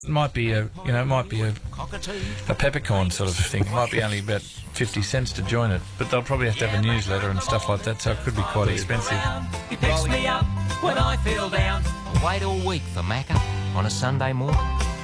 It might be a peppercorn sort of thing. It might be only about 50 cents to join it, but they'll probably have to have a newsletter and stuff like that, so it could be quite expensive. He picks me up when I feel down. I wait all week for Macca on a Sunday morning.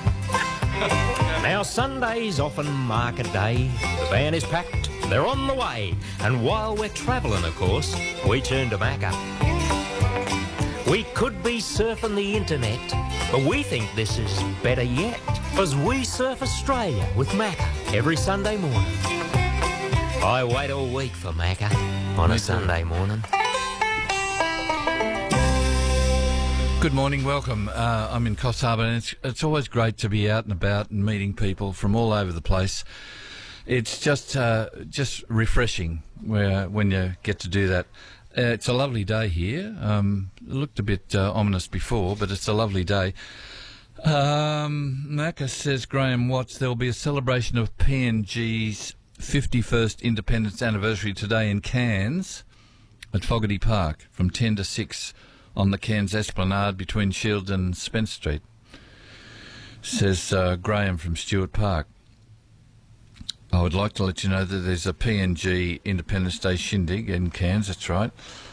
Now Sunday's often market day. The van is packed, they're on the way. And while we're travelling, of course, we turn to Macca. We could be surfing the internet, but we think this is better yet, because we surf Australia with Macca every Sunday morning. I wait all week for Macca on a Sunday morning. Good morning, welcome. I'm in Coffs Harbour, and it's always great to be out and about and meeting people from all over the place. It's just refreshing when you get to do that. It's a lovely day here. It looked a bit ominous before, but it's a lovely day. Macca says, Graham Watts, there will be a celebration of PNG's 51st independence anniversary today in Cairns at Fogarty Park from 10 to 6 on the Cairns Esplanade between Shield and Spence Street, says Graham from Stewart Park. I would like to let you know that there's a PNG Independence Day shindig in Cairns, that's right.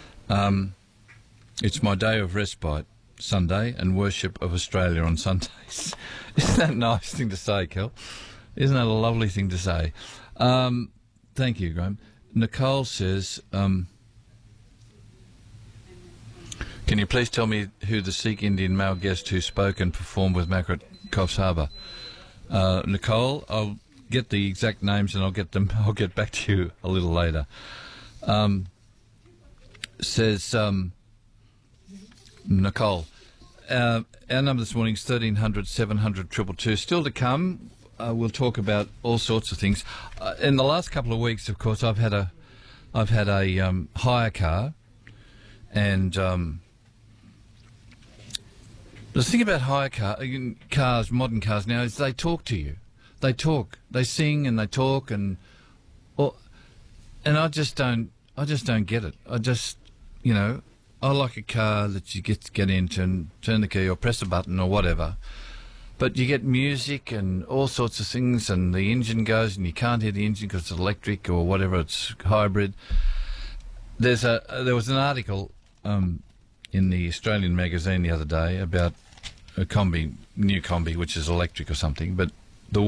It's my day of respite, Sunday, and worship of Australia on Sundays. Isn't that a nice thing to say, Kel? Isn't that a lovely thing to say? Thank you, Graham. Nicole says, can you please tell me who the Sikh Indian male guest who spoke and performed with Macca at Coffs Harbour? Nicole, I'll get the exact names and I'll get back to you a little later. Says Nicole, our number this morning is 1300 700 222. Still to come, we'll talk about all sorts of things. In the last couple of weeks, of course, I've had a hire car, and the thing about cars, modern cars now, is they talk to you. They talk, they sing, and they talk, and I just don't get it. I like a car that you get into and turn the key or press a button or whatever, but you get music and all sorts of things, and the engine goes, and you can't hear the engine because it's electric or whatever, it's hybrid. There was an article in the Australian magazine the other day about a new combi, which is electric or something, but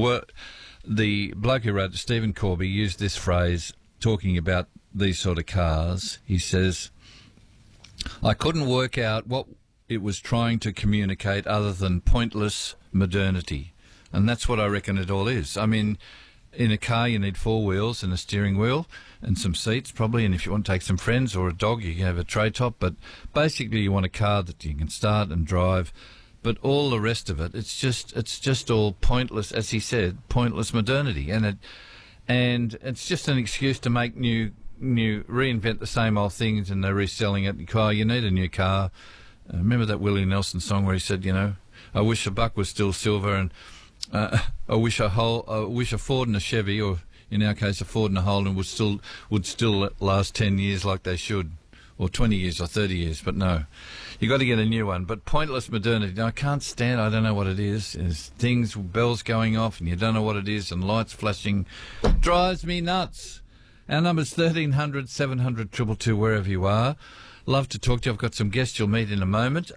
the bloke who wrote it, Stephen Corby, used this phrase talking about these sort of cars. He says, I couldn't work out what it was trying to communicate other than pointless modernity. And that's what I reckon it all is. I mean, in a car you need four wheels and a steering wheel and some seats probably, and if you want to take some friends or a dog you can have a tray top, but basically you want a car that you can start and drive. But all the rest of it, it's just all pointless, as he said, pointless modernity, and it's just an excuse to make reinvent the same old things, and they're reselling it. You need a new car. Remember that Willie Nelson song where he said, I wish a buck was still silver, and I wish a Ford and a Chevy, or in our case a Ford and a Holden, would still last 10 years like they should, or 20 years or 30 years, but no. You got to get a new one. But pointless modernity, now, I can't stand, I don't know what it is. There's things, bells going off, and you don't know what it is, and lights flashing. It drives me nuts. Our number's 1300 700 222, wherever you are. Love to talk to you. I've got some guests you'll meet in a moment,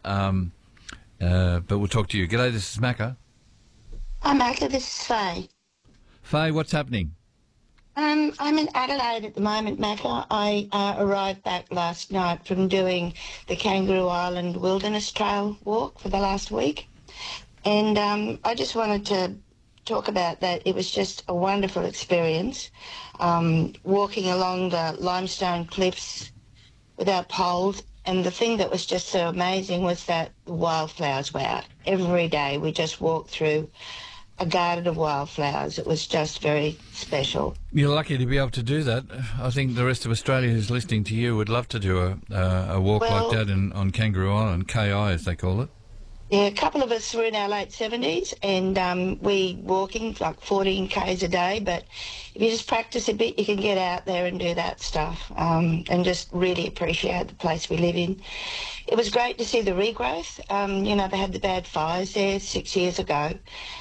but we'll talk to you. G'day, this is Macca. Hi, Macca, this is Faye. Faye, what's happening? I'm in Adelaide at the moment, Macca. I arrived back last night from doing the Kangaroo Island Wilderness Trail walk for the last week. And I just wanted to talk about that. It was just a wonderful experience, walking along the limestone cliffs without poles. And the thing that was just so amazing was that the wildflowers were out. Every day we just walked through a garden of wildflowers. It was just very special. You're lucky to be able to do that. I think the rest of Australia who's listening to you would love to do a walk like that on Kangaroo Island, KI as they call it. Yeah, a couple of us were in our late 70s and we walking like 14 Ks a day, but if you just practice a bit, you can get out there and do that stuff and just really appreciate the place we live in. It was great to see the regrowth. You know, they had the bad fires there 6 years ago